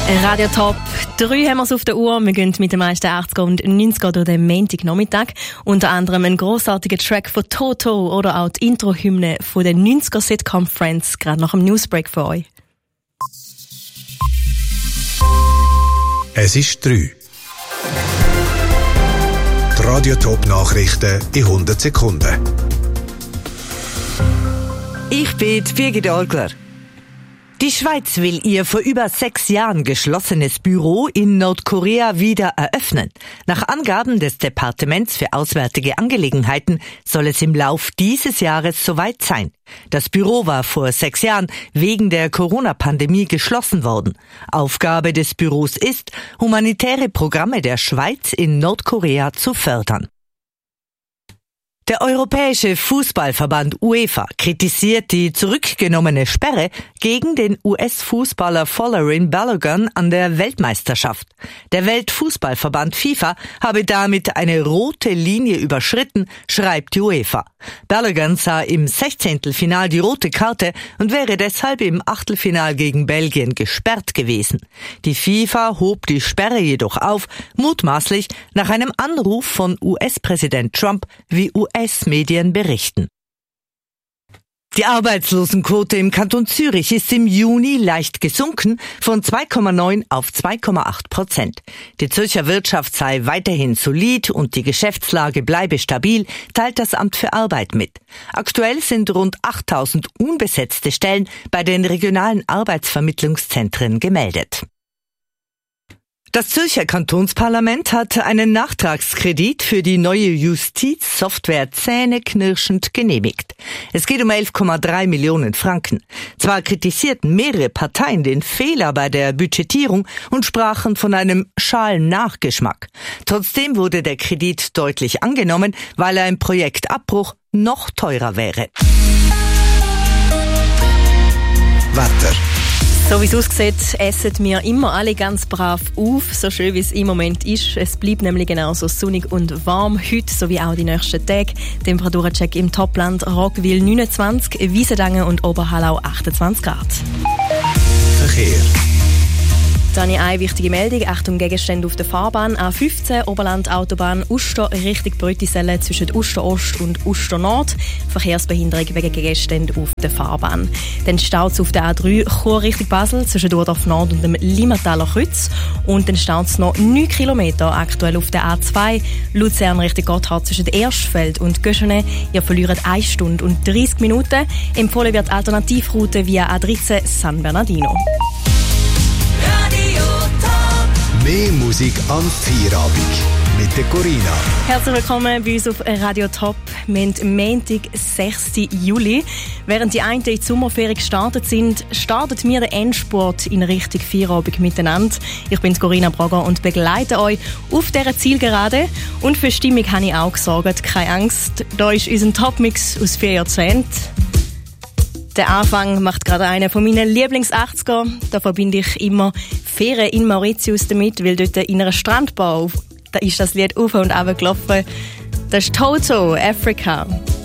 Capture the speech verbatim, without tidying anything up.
Radio Top. Drei haben wir es auf der Uhr. Wir gehen mit den meisten achtziger und neunziger durch den Montagnachmittag. Unter anderem ein grossartiger Track von Toto oder auch die Intro-Hymne von den neunziger Sitcom Friends, gerade nach dem Newsbreak für euch. Es ist drei. Die Radio Top Nachrichten in hundert Sekunden. Ich bin Birgit Olgler. Die Schweiz will ihr vor über sechs Jahren geschlossenes Büro in Nordkorea wieder eröffnen. Nach Angaben des Departements für Auswärtige Angelegenheiten soll es im Lauf dieses Jahres soweit sein. Das Büro war vor sechs Jahren wegen der Corona-Pandemie geschlossen worden. Aufgabe des Büros ist, humanitäre Programme der Schweiz in Nordkorea zu fördern. Der Europäische Fußballverband UEFA kritisiert die zurückgenommene Sperre gegen den U S-Fußballer Folarin Balogun an der Weltmeisterschaft. Der Weltfußballverband FIFA habe damit eine rote Linie überschritten, schreibt die UEFA. Balogun sah im Sechzehntelfinal die rote Karte und wäre deshalb im Achtelfinal gegen Belgien gesperrt gewesen. Die FIFA hob die Sperre jedoch auf, mutmaßlich nach einem Anruf von U S-Präsident Trump, wie U S-Medien berichten. Die Arbeitslosenquote im Kanton Zürich ist im Juni leicht gesunken von zwei Komma neun auf zwei Komma acht Prozent. Die Zürcher Wirtschaft sei weiterhin solid und die Geschäftslage bleibe stabil, teilt das Amt für Arbeit mit. Aktuell sind rund achttausend unbesetzte Stellen bei den regionalen Arbeitsvermittlungszentren gemeldet. Das Zürcher Kantonsparlament hat einen Nachtragskredit für die neue Justizsoftware zähneknirschend genehmigt. Es geht um elf Komma drei Millionen Franken. Zwar kritisierten mehrere Parteien den Fehler bei der Budgetierung und sprachen von einem schalen Nachgeschmack. Trotzdem wurde der Kredit deutlich angenommen, weil ein Projektabbruch noch teurer wäre. Wetter. So wie es aussieht, essen wir immer alle ganz brav auf, so schön wie es im Moment ist. Es bleibt nämlich genauso sonnig und warm heute, sowie auch die nächsten Tage. Temperaturencheck im Topland: Roggwil neunundzwanzig, Wiesendangen und Oberhallau achtundzwanzig Grad. Verkehr. Dann eine wichtige Meldung: Achtung, Gegenstände auf der Fahrbahn. A fünfzehn, Oberland Autobahn Uster Richtung Brütiselle zwischen Uster Ost und Uster Nord. Verkehrsbehinderung wegen Gegenständen auf der Fahrbahn. Dann staut auf der A drei Chur Richtung Basel zwischen Dordorf Nord und dem Limmataler Kreuz. Und dann staut es noch neun Kilometer aktuell auf der A zwei Luzern Richtung Gotthard zwischen Erstfeld und Göschene. Ihr verliert eine Stunde und dreißig Minuten. Empfohlen wird Alternativroute via A dreizehn San Bernardino. Mehr Musik am Feierabend mit der Corinna. Herzlich willkommen bei uns auf Radio Top. Wir haben Montag, sechsten Juli. Während die einen in die Sommerferien gestartet sind, startet mir der Endspurt in Richtung Feierabend miteinander. Ich bin Corinna Brogger und begleite euch auf dieser Zielgerade. Und für Stimmung habe ich auch gesorgt. Keine Angst, da ist unser Topmix aus vier Jahrzehnten. Der Anfang macht gerade einer von meinen Lieblings-achtziger. Da verbinde ich immer Ferien in Mauritius damit, weil dort in einer Strandbar, da ist das Lied auf und runter gelaufen. Das ist Toto, Africa.